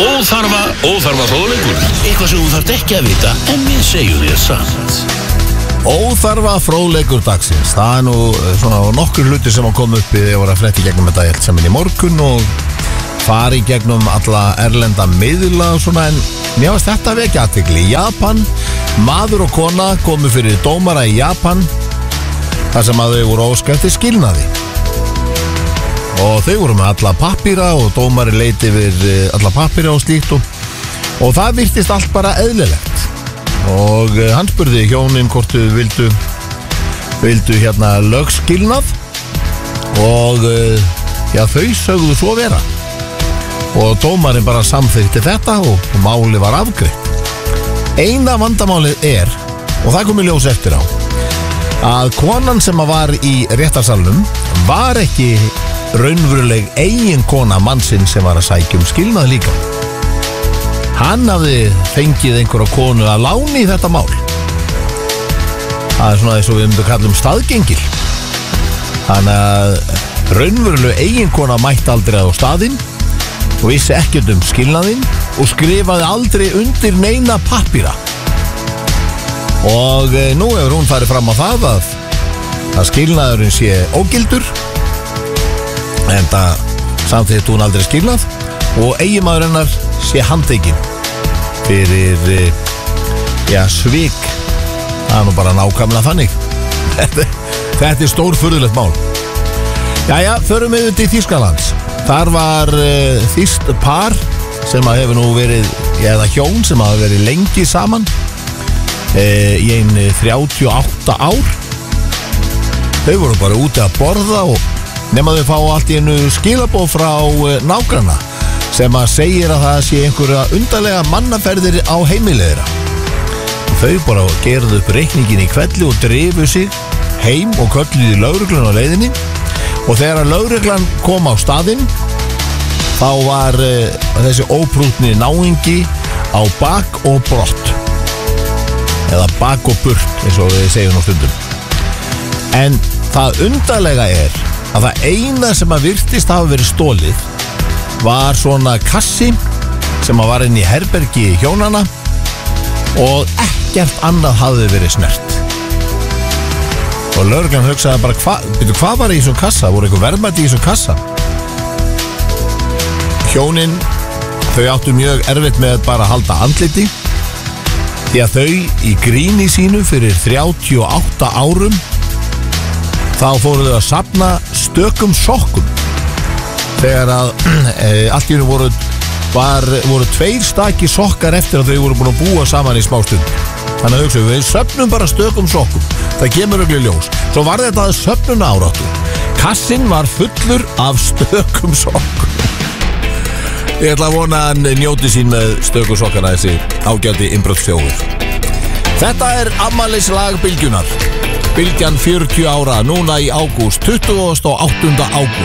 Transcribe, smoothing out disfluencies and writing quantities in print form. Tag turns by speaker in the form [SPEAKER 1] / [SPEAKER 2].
[SPEAKER 1] Óþarfa fróðleikur. Eitthvað sem þú þarft ekki að vita, en við segjum þér samt.
[SPEAKER 2] Óþarfa fróðleikur dagsins. Það nú svona nokkur hluti sem að koma upp. Ég var að fletti gegnum þetta helt saman í morgun og fari gegnum alla erlenda miðla og svona, en mér varst þetta vekja athygli. Í Japan, maður og kona komu fyrir dómara í Japan þar sem að þau voru óska eftir skilnaði. Og þau voru með alla pappíra og dómari leiti yfir alla pappíra og slíkt og það virtist allt bara eðlilegt. Og hann spurði hjónin hvort þau vildu hérna lögskilnað og já, þau sögðu svo vera. Og dómarinn bara samþykkti þetta og máli var afgreitt. Eina vandamálið og það kom í ljós eftir á, að konan sem var í réttarsalnum var ekki raunveruleg eiginkona mannsinn sem var að sækja skilnað líka. Hann hafði fengið einhverja konu að láni í þetta mál. Það svona eins og við kallum staðgengil. Þannig að raunveruleg eiginkona mætti aldrei á staðinn og vissi ekkert skilnaðinn og skrifaði aldrei undir neina pappíra. Og nú hefur hún farið fram á það að skilnaðurinn sé ógildur, en það samþykkt hún aldrei skilnað og eiginmaður hennar sé handtekinn fyrir svik. Það nú bara nákvæmlega þannig. Þetta stórfurðulegt mál. Jæja, förum við til Þýskalands. Þar var þýskt par sem að hefur nú verið, eða hjón sem hafa verið lengi saman í ein 38 ár. Þau voru bara úti að borða og nema þau fá allt í einu skilaboð frá nágranna sem að segir að það sé einhverja undarlega mannaferðir á heimilið þeirra. Þau bara gerðu upp reikningin í kvelli og drifu sig heim og kölluðu lögreglan á leiðinni. Og þegar lögreglan kom á staðinn þá var þessi óprútni náungi á bak og brott, eða bak og burt eins og við segjum á stundum. En það undarlega að það eina sem að virtist hafa verið stólið var svona kassi sem að var inn í herbergi hjónana og ekkert annað hafði verið snert. Og lögreglan hugsaði bara, hvað var í þessum kassa? Voru eitthvað verðmæti í þessum kassa? Hjónin, þau áttu mjög erfitt með bara að halda andliti, því að þau í gríni sínu fyrir 38 árum þá fóru þau að safna stökum sokkum. Þegar að allt í hennu voru 2 stakir sokkar eftir að þau voru búin að búa saman í smástund. Þannig að hugsaðu, við söfnum bara stökum sokkum. Það kemur örugglega í ljós. Svo var þetta að söfnuna áráttu. Kassinn var fullur af stökum sokkum. Ég ætla að vona að hann njóti sín með stökum sokkana, þessi ágæti innbrottsþjófur. Þetta afmælislag Bylgjunar. Bylgjan 40 ára núna í ágúst, 28. ágúst.